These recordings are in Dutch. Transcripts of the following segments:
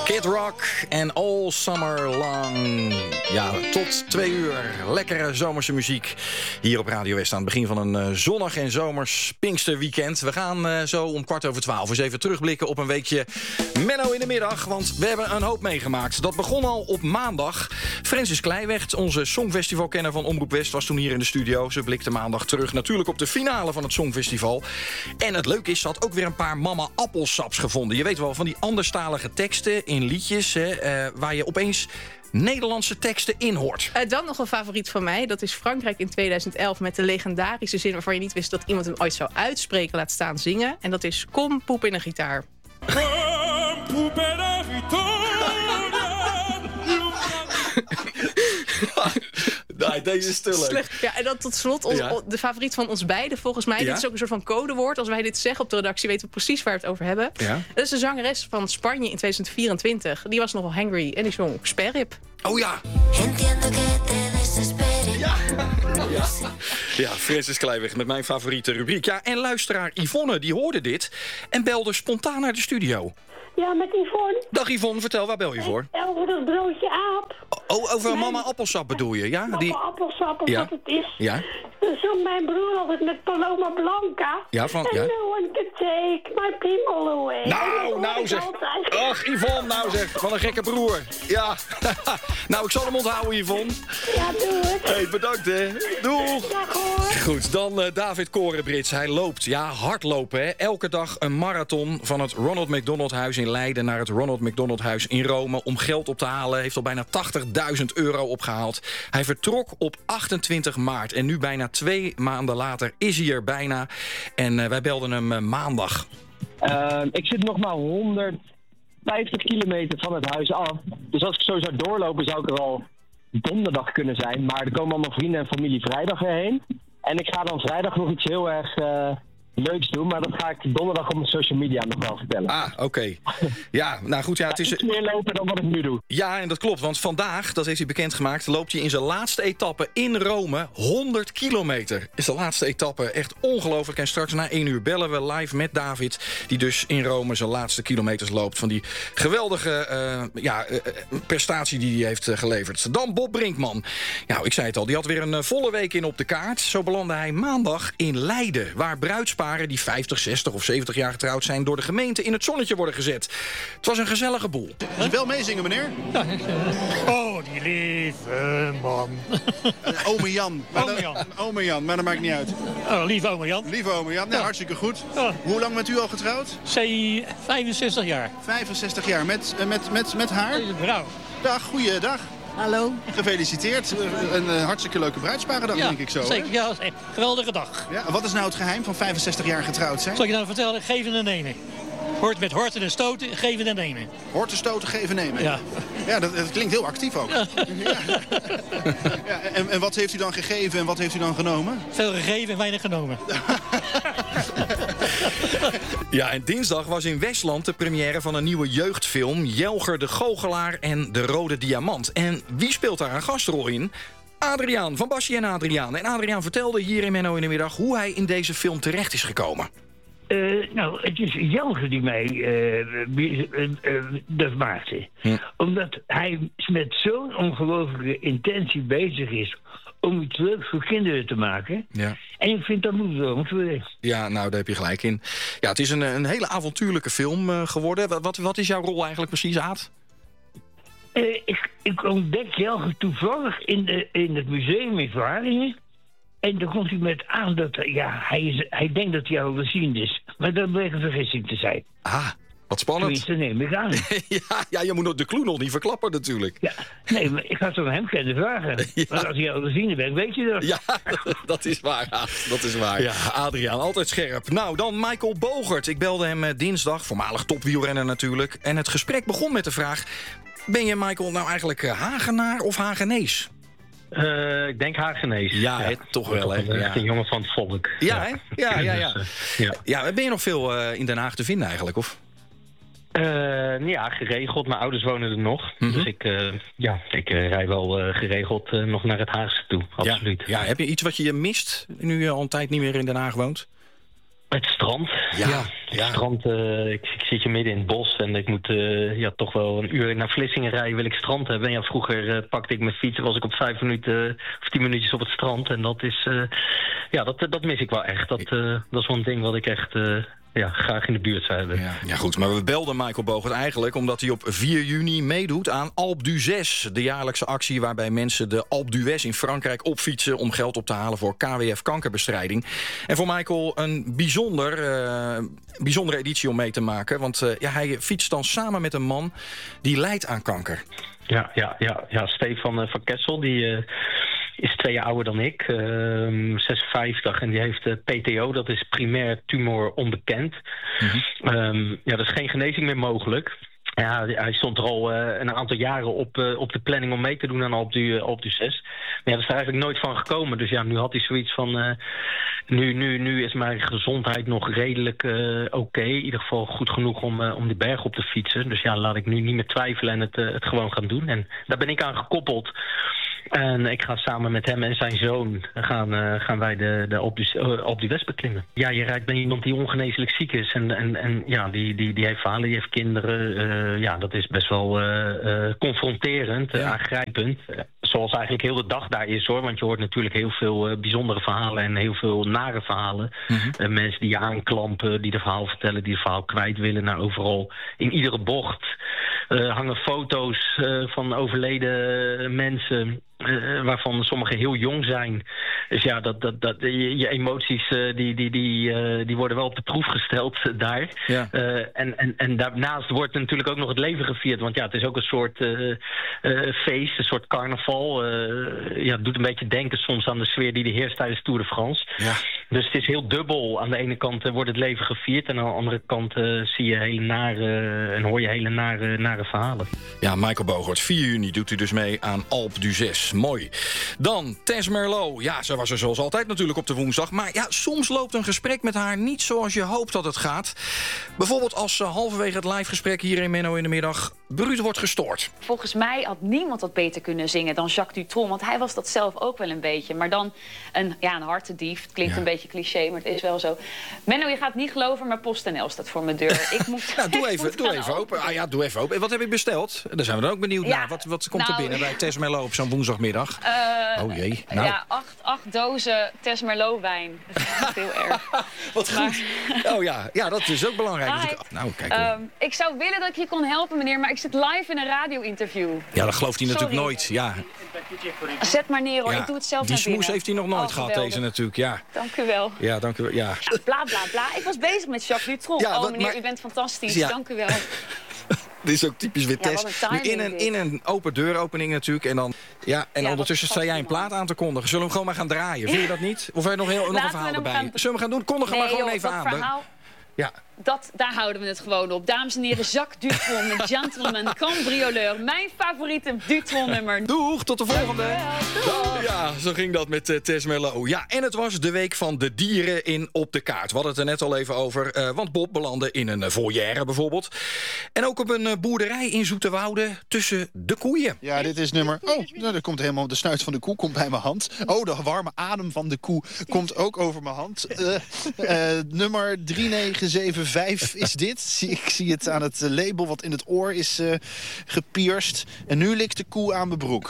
Kid Rock en All Summer Long. Ja, tot 2 uur. Lekkere zomerse muziek hier op Radio West aan het begin van een zonnig en zomers Pinksterweekend. We gaan zo om 11:15 eens even terugblikken op een weekje Menno in de middag. Want we hebben een hoop meegemaakt. Dat begon al op maandag. Francis Kleiweg, onze Songfestivalkenner van Omroep West, was toen hier in de studio. Ze blikte maandag terug natuurlijk op de finale van het Songfestival. En het leuke is, ze had ook weer een paar mama appelsaps gevonden. Je weet wel, van die anderstalige teksten in liedjes, waar je opeens Nederlandse teksten in hoort. Dan nog een favoriet van mij. Dat is Frankrijk in 2011 met de legendarische zin waarvan je niet wist dat iemand hem ooit zou uitspreken, laat staan zingen. En dat is kom poep in een gitaar. Kom poep in een gitaar. Nee, deze is te leuk. Slecht. Ja, en dan tot slot de favoriet van ons beiden, volgens mij. Ja? Dit is ook een soort van codewoord. Als wij dit zeggen op de redactie, weten we precies waar we het over hebben. Ja? Dat is de zangeres van Spanje in 2024. Die was nogal hangry en die zong sperrip. Oh ja. Ja, Francis Kleiweg met mijn favoriete rubriek. Ja, en luisteraar Yvonne, die hoorde dit en belde spontaan naar de studio. Ja, met Yvonne. Dag Yvonne, vertel, waar bel je voor? Over het broodje aap. Oh, over mama appelsap bedoel je, ja? Mama appelsap, of wat het is. Ja. Zong mijn broer altijd met Paloma Blanca. Ja, van... And no one can take my pimmel away. Nou zeg. Ach, Yvonne, nou zeg. Van een gekke broer. Ja. Nou, ik zal hem onthouden, Yvonne. Ja, doe het. Hey, bedankt, hè. Doeg. Dag, hoor. Goed, dan David Korenbrits. Hij loopt, ja, hardlopen, hè. Elke dag een marathon van het Ronald McDonald Huis in Leiden naar het Ronald McDonald Huis in Rome om geld op te halen. Heeft al bijna €80.000 opgehaald. Hij vertrok op 28 maart en nu bijna 2 maanden later is hij er bijna. En wij belden hem maandag. Ik zit nog maar 150 kilometer van het huis af. Dus als ik zo zou doorlopen zou ik er al donderdag kunnen zijn. Maar er komen allemaal vrienden en familie vrijdag erheen. En ik ga dan vrijdag nog iets heel erg leuks doen. Maar dat ga ik donderdag op mijn social media nog wel vertellen. Ah, oké. Ja, nou goed. Ja, het is iets meer lopen dan wat ik nu doe. Ja, en dat klopt. Want vandaag, dat heeft hij bekendgemaakt, loopt hij in zijn laatste etappe in Rome 100 kilometer. Is de laatste etappe echt ongelooflijk. En straks na 1 uur bellen we live met David, die dus in Rome zijn laatste kilometers loopt van die geweldige prestatie die hij heeft geleverd. Dan Bob Brinkman. Nou, ik zei het al, die had weer een volle week in op de kaart. Zo belandde hij maandag in Leiden, waar bruidsparen die 50, 60 of 70 jaar getrouwd zijn door de gemeente in het zonnetje worden gezet. Het was een gezellige boel. Wil je wel meezingen, meneer? Oh, die lieve man. Ome Jan. Ome Jan, maar dat maakt niet uit. Oh, lieve ome Jan. Lieve ome Jan, nou, hartstikke goed. Hoe lang bent u al getrouwd? 65 jaar. 65 jaar, met haar? Vrouw. Dag, goeiedag. Hallo. Gefeliciteerd. Een hartstikke leuke bruidsparendag, denk ik zo. Zeker. Ja, dat is echt een geweldige dag. Ja, wat is nou het geheim van 65 jaar getrouwd zijn? Zal ik je nou vertellen? Geven en nemen. Hoort met horten en stoten, geven en nemen. Horten, stoten, geven, nemen. Ja. Ja, dat klinkt heel actief ook. Ja. Ja, en wat heeft u dan gegeven en wat heeft u dan genomen? Veel gegeven en weinig genomen. Ja, en dinsdag was in Westland de première van een nieuwe jeugdfilm, Jelger de Goochelaar en de Rode Diamant. En wie speelt daar een gastrol in? Adriaan, van Basje en Adriaan. En Adriaan vertelde hier in Menno in de middag hoe hij in deze film terecht is gekomen. Nou, het is Jelger die mij dat maakte. Omdat hij met zo'n ongelooflijke intentie bezig is om iets leuks voor kinderen te maken. Ja. En ik vind dat moet wel moeten. Ja, nou, daar heb je gelijk in. Ja, het is een hele avontuurlijke film geworden. Wat is jouw rol eigenlijk precies, Aad? Ik ontdek Jelger toevallig in het museum in Vlaardingen. En dan komt hij met aan dat hij denkt dat hij al gezien is. Maar dat bleek een vergissing te zijn. Ah, wat spannend. Tenminste, neem ik aan. ja, je moet de clue nog niet verklappen natuurlijk. Ja, nee, maar ik had het hem kunnen vragen. Ja. Want als hij al gezien bent, weet je dat. Ja, dat is waar, Aad. Dat is waar. Ja, Adriaan, altijd scherp. Nou, dan Michael Bogert. Ik belde hem dinsdag, voormalig topwielrenner natuurlijk. En het gesprek begon met de vraag: ben je, Michael, nou eigenlijk Hagenaar of Hagenees? Ik denk Hagenees. Ja, toch wel, hè? Echt een jongen van het volk. Ja, hè? Ja. Ben je nog veel in Den Haag te vinden eigenlijk, of? Ja, geregeld. Mijn ouders wonen er nog. Dus ik rij wel geregeld nog naar het Haagse toe. Absoluut. Ja. Heb je iets wat je mist, nu je al een tijd niet meer in Den Haag woont? Het strand. Ja. Het strand. Ik zit hier midden in het bos en ik moet toch wel een uur naar Vlissingen rijden. Wil ik strand hebben. En vroeger pakte ik mijn fiets, was ik op 5 minuten of 10 minuutjes op het strand. En dat is, dat mis ik wel echt. Dat is wel een ding wat ik echt graag in de buurt zou hebben. Ja, goed. Maar we belden Michael Bogert eigenlijk omdat hij op 4 juni meedoet aan Alpe d'Huez. De jaarlijkse actie waarbij mensen de Alpe d'Huez in Frankrijk opfietsen om geld op te halen voor KWF kankerbestrijding. En voor Michael een bijzondere editie om mee te maken. Want hij fietst dan samen met een man die lijdt aan kanker. Ja, Stefan van Kessel, die is 2 jaar ouder dan ik, 56, en die heeft PTO, dat is primair tumor onbekend. Er is geen genezing meer mogelijk. Ja, hij stond er al een aantal jaren op de planning om mee te doen aan Alpe d'Huez. Maar dat is er eigenlijk nooit van gekomen. Dus nu had hij zoiets van, nu is mijn gezondheid nog redelijk oké. In ieder geval goed genoeg om die berg op te fietsen. Dus laat ik nu niet meer twijfelen en het gewoon gaan doen. En daar ben ik aan gekoppeld. En ik ga samen met hem en zijn zoon gaan wij de Alpe d'Huez beklimmen. Ja, je rijdt bij iemand die ongeneeslijk ziek is. En die heeft verhalen, die heeft kinderen. Dat is best wel confronterend, aangrijpend. Zoals eigenlijk heel de dag daar is, hoor. Want je hoort natuurlijk heel veel bijzondere verhalen en heel veel nare verhalen. Mensen die je aanklampen, die de verhaal vertellen, die het verhaal kwijt willen. Nou, overal, in iedere bocht hangen foto's van overleden mensen. Waarvan sommigen heel jong zijn. Dus je emoties die worden wel op de proef gesteld daar. Ja. En daarnaast wordt natuurlijk ook nog het leven gevierd. Want het is ook een soort feest, een soort carnaval. Het doet een beetje denken soms aan de sfeer die er heerst tijdens Tour de France. Ja. Dus het is heel dubbel. Aan de ene kant wordt het leven gevierd. En aan de andere kant zie je hele nare en hoor je hele nare verhalen. Ja, Michael Bogert, 4 juni doet u dus mee aan Alpe d'Huez. Mooi. Dan Tess Merlot. Ja, ze was er zoals altijd natuurlijk op de woensdag. Maar soms loopt een gesprek met haar niet zoals je hoopt dat het gaat. Bijvoorbeeld als halverwege het livegesprek hier in Menno in de Middag bruut wordt gestoord. Volgens mij had niemand dat beter kunnen zingen dan Jacques Dutronc. Want hij was dat zelf ook wel een beetje. Maar dan een hartedief. Het klinkt een beetje cliché, maar het is wel zo. Menno, je gaat niet geloven, maar PostNL staat voor mijn deur. Ik moet, doe even open. Doe even open. En wat heb je besteld? Daar zijn we dan ook benieuwd naar. Wat komt er binnen bij Tess Merlot op zo'n woensdagmiddag? Oh jee. Nou. Ja, 8 dozen Tess Merlot wijn. Dat is echt heel erg. Wat goed. Oh ja, dat is ook belangrijk. Nou, kijk. Ik zou willen dat ik je kon helpen, meneer, maar ik zit live in een radio-interview. Ja, dat gelooft hij natuurlijk nooit. Ja. Zet maar neer, hoor. Ik doe het zelf naar binnen. Die smoes heeft hij nog nooit gehad, deze natuurlijk. Ja. Dank u wel. Ja, dank u wel. Ja. Bla, bla, bla. Ik was bezig met Jacques Dutronc. Meneer, u bent fantastisch. Ja. Dank u wel. Dit is ook typisch weer Tess. In een open deuropening natuurlijk. En dan, ondertussen sta jij een plaat aan te kondigen. Zullen we hem gewoon maar gaan draaien? Vind je dat niet? Of heb je nog een verhaal erbij? Zullen we hem gaan doen? Kondig hem maar gewoon even aan. Verhaal... Ja. Daar houden we het gewoon op. Dames en heren, Jacques Dutronc met Gentleman Cambrioleur. Mijn favoriete Dutronc-nummer. Doeg, tot de volgende. Ja, zo ging dat met Tess Merlot. Ja, en het was de week van de dieren in Op de Kaart. We hadden het er net al even over. Want Bob belandde in een volière bijvoorbeeld. En ook op een boerderij in Zoeterwoude tussen de koeien. Ja, dit is nummer... dat komt helemaal... De snuit van de koe komt bij mijn hand. De warme adem van de koe komt ook over mijn hand. Nummer 3975 is dit. Ik zie het aan het label wat in het oor is gepierst. En nu likt de koe aan mijn broek.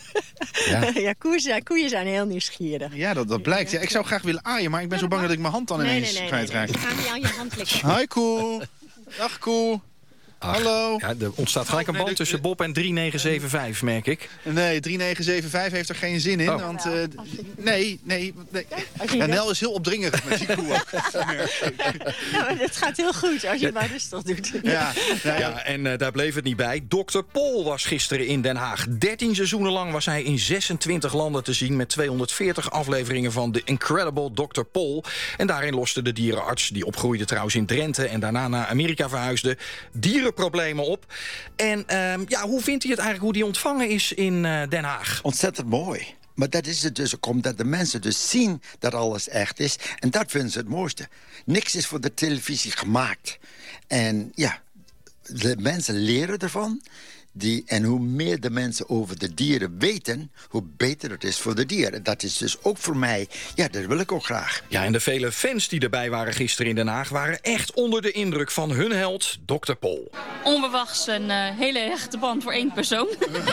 Ja, koeien zijn heel nieuwsgierig. Ja, dat blijkt. Ja, ik zou graag willen aaien, maar ik ben zo bang dat ik mijn hand dan ineens kwijtraak. Ik ga aan je hand likken. Hi koe. Dag koe. Hallo. Ja, er ontstaat gelijk een band tussen Bob en 3975, merk ik. Nee, 3975 heeft er geen zin in. Want nee. Ja, Nel is heel opdringerig met die koe. Maar het gaat heel goed als je het maar rustig doet. Ja, en daar bleef het niet bij. Dr. Pol was gisteren in Den Haag. 13 seizoenen lang was hij in 26 landen te zien met 240 afleveringen van The Incredible Dr. Pol. En daarin loste de dierenarts, die opgroeide trouwens in Drenthe en daarna naar Amerika verhuisde, dierenproblemen op. En hoe vindt hij het eigenlijk, hoe die ontvangen is in Den Haag? Ontzettend mooi. Maar dat is het dus ook omdat de mensen dus zien dat alles echt is. En dat vinden ze het mooiste. Niks is voor de televisie gemaakt. En de mensen leren ervan. En hoe meer de mensen over de dieren weten, hoe beter het is voor de dieren. Dat is dus ook voor mij, dat wil ik ook graag. Ja, en de vele fans die erbij waren gisteren in Den Haag waren echt onder de indruk van hun held, Dr. Pol. Onverwachts een hele hechte band voor 1 persoon.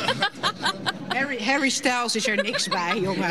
Harry Styles is er niks bij, jongen.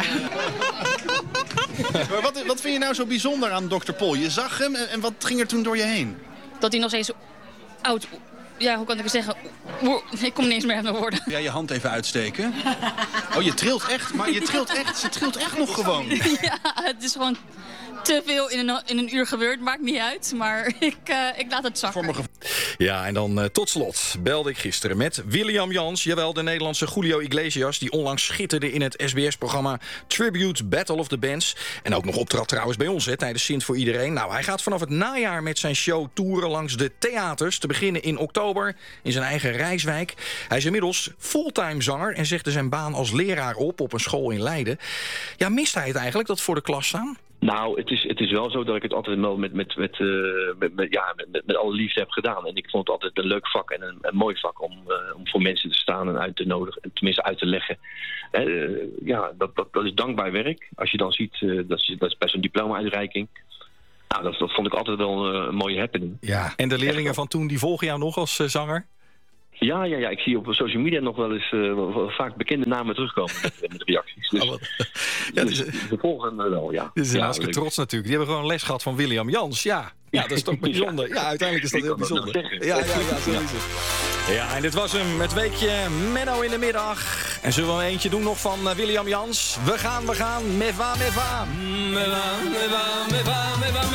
Maar wat vind je nou zo bijzonder aan Dr. Pol? Je zag hem en wat ging er toen door je heen? Dat hij nog steeds oud... Ja, hoe kan ik het zeggen? Ik kom niet eens meer uit mijn woorden. Ja, je hand even uitsteken. Oh, je trilt echt. Maar je trilt echt. Ze trilt echt nog gewoon. Ja, het is gewoon te veel in een uur gebeurd. Maakt niet uit, maar ik laat het zakken. Ja, en dan tot slot belde ik gisteren met William Jans. Jawel, de Nederlandse Julio Iglesias, die onlangs schitterde in het SBS-programma Tribute Battle of the Bands. En ook nog optrad trouwens bij ons tijdens Sint voor Iedereen. Nou, hij gaat vanaf het najaar met zijn show toeren langs de theaters. Te beginnen in oktober in zijn eigen Rijswijk. Hij is inmiddels fulltime zanger en zegde zijn baan als leraar op een school in Leiden. Ja, mist hij het eigenlijk, dat voor de klas staan? Nou, het is wel zo dat ik het altijd wel met alle liefde heb gedaan. En ik vond het altijd een leuk vak en een mooi vak om voor mensen te staan en uit te nodigen. En tenminste uit te leggen. Dat is dankbaar werk. Als je dan ziet, dat is best een diploma-uitreiking. Nou, dat vond ik altijd wel een mooie happening. Ja, en de leerlingen van toen, die volgen jou nog als zanger? Ja, ik zie op social media nog wel eens vaak bekende namen terugkomen met reacties. Dus, de volgende wel, ja. Dit is een hartstikke trots natuurlijk. Die hebben gewoon les gehad van William Jans. Ja, dat is toch bijzonder. Ja, uiteindelijk is dat heel bijzonder. Ja, zo is het. Ja, en dit was hem, het weekje Menno in de middag. En zullen we eentje doen nog van William Jans? We gaan, me va. Me va.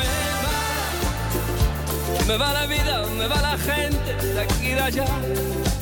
Me va la vida, me va la gente de aquí y de allá.